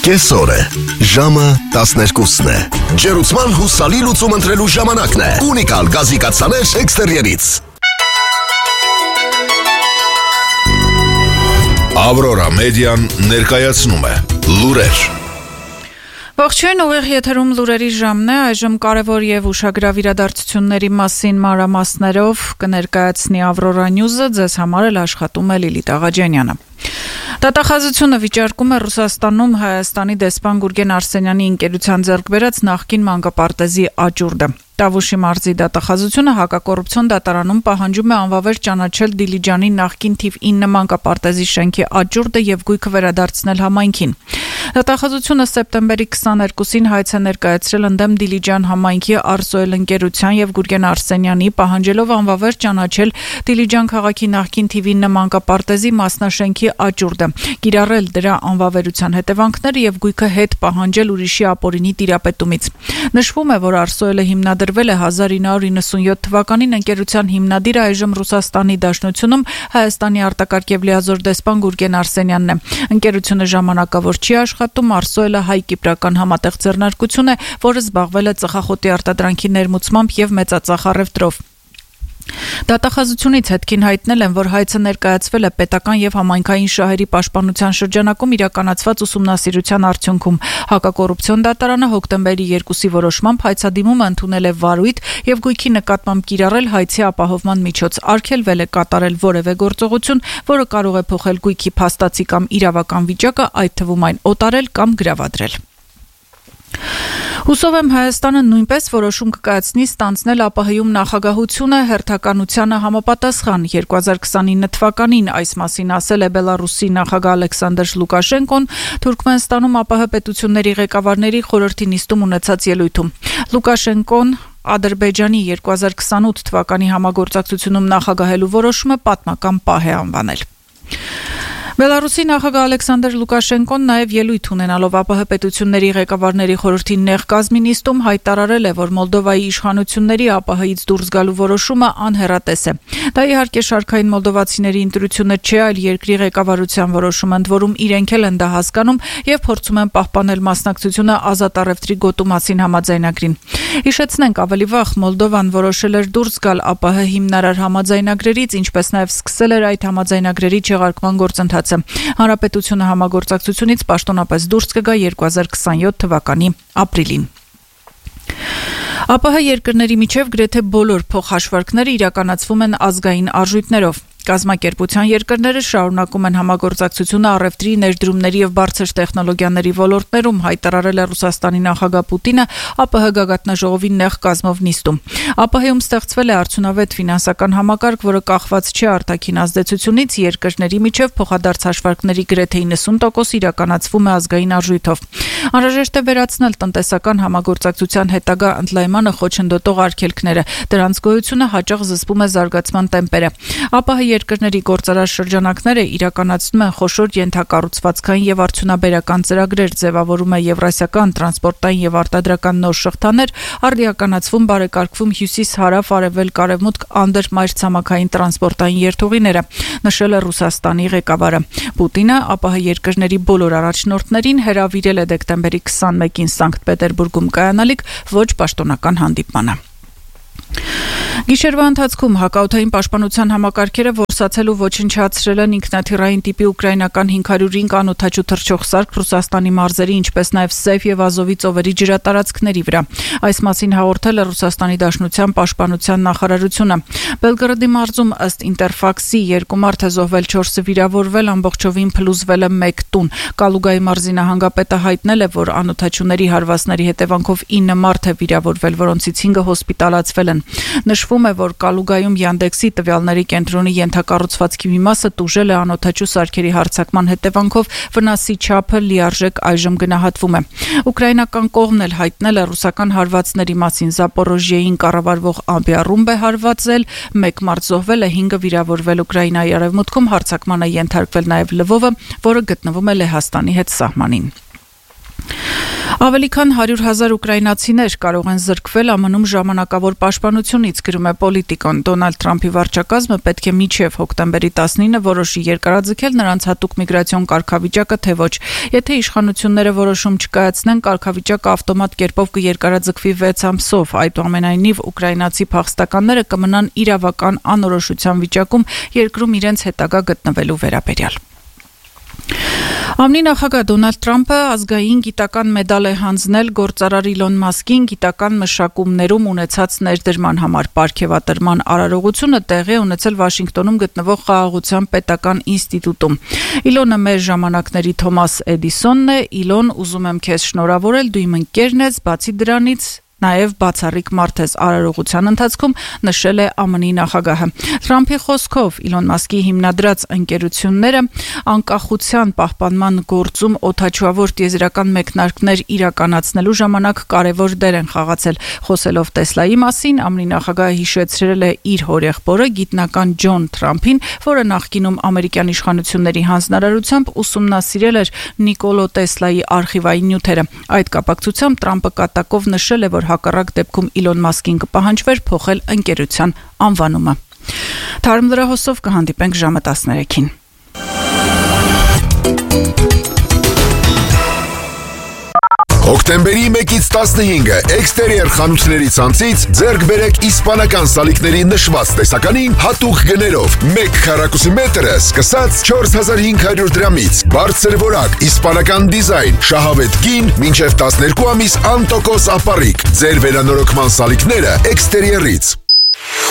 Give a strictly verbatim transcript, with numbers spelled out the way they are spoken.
Կեսօր է, ժամը տասներկուսն է, ջերուցման հուսալի լուծում ընտրելու ժամանակն է, ունիկալ գազի կաթսաներ էքստերիերից։ Ավրորա մեդիան ներկայացնում է լուրեր։ Ողջույն, ուղիղ եթերում լուրերի ժամն է, այժմ կարևոր եւ ուշագրավ իրադարձությունների մասին մանրամասներով կներկայացնի Ավրորա Նյուզը, ձեզ համար էլ աշխատում է Լիլիթ Աղաջանյանը։ Դատախազությունը վիճարկում է Ռուսաստանում Հայաստանի դեսպան Գուրգեն Արսենյանի ընկերության ձեռք բերած նախկին մանկապարտեզի աճուրդը։ Տավուշի մարզի դատախազությունը հակակոռուպցիոն դատարանում պահանջում է անվավեր ճանաչել Դիլիջանի նախկին թիվ ինը մանկապարտեզի շենքի աճուրդը եւ գույքը վերադարձնել համայնքին։ Դատախազությունը սեպտեմբերի քսաներկուսին հայց է ներկայացրել ընդդեմ Դիլիջան համայնքի Արսոել ընկերության եւ Գուրգեն Արսենյանի, պահանջելով անվավեր ճանաչել Դիլիջան քաղաքի նախկին թիվ ինը մանկապարտեզի մասնաշենքի աճուրդը, կիրառել դրա անվավերության հետևանքները եւ գույքը հետ պահանջել ուրիշի ապօրինի տիրապետումից։ Նշվում է, որ Արսոելը հիմնադրվել է հազար ինը հարյուր իննսունյոթ թվականին, ընկերության հիմնադիրը այժմ Ռուսաստանի Դաշնությունում Հայաստանի արտակարգ եւ լիազոր դեսպան Գուրգեն Արսենյանն է։ Ընկերությունը ժամանակավոր չի աշխատում, Արսոելը հայ-կիպրական համատեղ ձեռնարկություն է, որը զբաղվել է ծխախոտի արտադրանքի ներմուծմամբ եւ մեծածախ առևտրով։ Դատախազությունից հետքին հայտնել են, որ հայցը ներկայացվել է պետական եւ համայնքային շահերի պաշտպանության շրջանակում իրականացված ուսումնասիրության արդյունքում։ Հակակոռուպցիոն դատարանը հոկտեմբերի երկուսի որոշմամբ հայցադիմումը ընդունել է վարույթ եւ գույքի նկատմամբ կիրառել հայցի ապահովման միջոց, արգելվել է կատարել որևէ գործողություն, որը կարող է փոխել գույքի փաստացի կամ իրավական վիճակը, այդ թվում այն օտարել կամ գրավադրել։ Հուսով եմ Հայաստանը նույնպես որոշում կկայացնի ստանձնել ԱՊՀ-ում նախագահությունը հերթականությանը համապատասխան։ երկու հազար քսանինը թվականին այս մասին ասել է Բելարուսի նախագահ Ալեքսանդր Լուկաշենկոն Թուրքմենստանում ԱՊՀ պետությունների ղեկավարների խորհրդի նիստում ունեցած ելույթում։ Լուկաշենկոն Ադրբեջանի երկու հազար քսանութ թվականի համագործակցությունում նախագահելու որոշումը պատմական պահ է անվանել։ Բելարուսի նախագահ Ալեքսանդր Լուկաշենկոն նաև ելույթ ունենալով ԱՊՀ պետությունների ղեկավարների խորհրդի նեղ կազմի նիստում հայտարարել է, որ Մոլդովայի իշխանությունների ԱՊՀ-ից դուրս գալու որոշումը անհեռատես է։ Դա իհարկե շարքային մոլդովացիների ընտրությունը չէ, այլ երկրի ղեկավարության որոշումը, ընդ որում իրենք էլ են դա հասկանում եւ փորձում են պահպանել մասնակցությունը ազատ առևտրի գոտումացին համաձայնագրին։ Հիշեցնենք, ավելի վաղ Մոլդովան որոշել էր դուրս գալ ԱՊՀ հիմնարար համաձայնագրերից, ինչպես նաև սկսել էր այդ համաձայնագրերի չեղարկման գործընթացը։ Հանրապետությունը համագործակցությունից պաշտոնապես դուրս կգա երկու հազար քսանյոթ թվականի ապրիլին։ ԱՊՀ երկրների միջև գրեթե բոլոր փոխհաշվարկները իրականացվում են ազգային արժույթներով։ Կազմակերպության երկրները շարունակում են համագործակցությունը առևտրի, ներդրումների եւ բարձր տեխնոլոգիաների ոլորտներում, հայտարարել է Ռուսաստանի նախագահ Պուտինը ԱՊՀ գագաթնաժողովի նեղ կազմով նիստում։ ԱՊՀ-ում ստեղծվել է արդյունավետ ֆինանսական համակարգ, որը կախված չէ արտաքին ազդեցությունից, երկրների միջև փոխադարձ հաշվարկների գրեթե իննսուն տոկոս իրականացվում է ազգային արժույթով։ Անհրաժեշտ է վերացնել տնտեսական համագործակցության հետագա ընդլայնմանը խոչընդոտող արգելքները։ Դրանց գոյությունը հաճախ զսպում է զարգացման տեմպերը։ ԱՊՀ երկրների գործարար շրջանակները իրականացնում են խոշոր ենթակառուցվածքային եւ արդյունաբերական ծրագրեր, ձևավորում է եվրասիական տրանսպորտային եւ արտադրական նոր շղթաներ, արդիականացվում բարեկարգվում հյուսիս-հարավ, արևելք-արևմուտք անդրմայրցամաքային տրանսպորտային երթուղիները, նշել է Ռուսաստանի ղեկավարը։ Պուտինը ԱՊՀ երկրների բոլոր առաջնորդներին հրավիրել է դեկտեմբերի քսանմեկին Սանկտ Պետերբուրգում կայանալիք ոչ պաշտոնական հանդիպմանը։ Գիշերվա ընթացքում հակաօդային պաշտպանության համակարգերը որսացել ու ոչնչացրել են ինքնաթիռային տիպի ուկրաինական հինգ հարյուր հինգ անօդաչու թռչող սարք Ռուսաստանի մարզերի, ինչպես նաև Սև եւ Ազովի ծովերի ջրատարածքների վրա։ Այս մասին հաղորդել է Ռուսաստանի Դաշնության պաշտպանության նախարարությունը։ Բելգրադի մարզում ըստ Ինտերֆաքսի երկու մարդ է զոհվել, չորսը վիրավորվել, ամբողջովին փլուզվել է մեկ տուն։ Կալուգայի մարզի նահանգապետը հայտնել է, որ անօդաչուների հարվածների հետևանքով ինը մարդ է վիրավորվել, որոնցից հինգը հոսպիտալացվել են։ Նշվում է, որ Կալուգայում Յանդեքսի տվյալների կենտրոնի ենթակառուցվածքի մի մասը տուժել է անօդաչու սարքերի հարձակման հետևանքով, վնասի չափը լիարժեք այժմ գնահատվում է։ Ուկրաինական կողմն էլ հայտնել է ռուսական հարվածների մասին, Զապորոժիեին կառավարվող ամբիառումբ է հարվածել, մեկ մարդ զոհվել է, հինգը վիրավորվել։ Ուկրաինայի արևմուտքում հարձակման է ենթարկվել նաև Լվովը, որը գտնվում է Լեհաստանի հետ սահմանին։ Ավելի քան հարյուր հազար ուկրաինացիներ կարող են զրկվել ԱՄՆ-ում ժամանակավոր պաշտպանությունից, գրում է Պոլիտիկոն։ Դոնալդ Թրամփի վարչակազմը պետք է մինչև հոկտեմբերի տասնինը որոշի երկարաձգել նրանց հատուկ միգրացիոն կարգավիճակը, թե ոչ։ Եթե իշխանությունները որոշում չկայացնեն, կարգավիճակը ավտոմատ կերպով կերկարաձգվի վեց ամսով։ Այնուամենայնիվ, ուկրաինացի փախստականները կմնան իրավական անորոշության վիճակում երկրում իրենց հետագա գտնվելու վերաբերյալ։ ԱՄՆ նախագահ Դոնալդ Թրամփը ազգային գիտական մեդալ է հանձնել գործարար Իլոն Մասկին գիտական մշակումներում ունեցած ներդրման համար։ Պարգևատրման արարողությունը տեղի է ունեցել Վաշինգտոնում գտնվող Խաղաղության պետական ինստիտուտում։ Իլոնը մեր ժամանակների Թոմաս Էդիսոնն է։ Իլոն, ուզում եմ քեզ շնորհավորել, դու իմ ընկերն ես, բացի դրանից նաև բացառիկ մարդ ես, արարողության ընթացքում նշել է ԱՄՆ նախագահը։ Թրամփի խոսքով Իլոն Մասկի հիմնադրած ընկերությունները անկախության պահպանման գործում օդաչուավոր տիեզերական մեկնարկներ իրականացնելու ժամանակ կարևոր դեր են խաղացել։ Խոսելով Տեսլայի մասին, ԱՄՆ նախագահը հիշեցրել է իր հորեղբորը գիտնական Ջոն Թրամփին, որը նախկինում ամերիկյան իշխանությունների հանձնարարությամբ ուսումնասիրել էր Նիկոլա Տեսլայի արխիվային նյութերը։ Այդ կապակցությամբ Թրամփը կատակով նշել է, որ հակառակ դեպքում Իլոն Մասկին կպահանջվեր փոխել ընկերության անվանումը։ Թարմ լրահոսով կհանդիպենք ժամը տասներեքին։ Հոկտեմբերի մեկից տասնհինգը էքստերիեր խանութների ցանցից ձեռք բերեք իսպանական սալիկների նշված տեսականին հատուկ գներով։ Մեկ քառակուսի մետրը սկսած չորս հազար հինգ հարյուր դրամից։ Բարձր որակ, իսպանական դիզայն, շահավետ գին, մինչև տասներկու ամիս անտոկոս ապառիկ։ Ձեր վերանորոգման սալիկները էքստերիերից։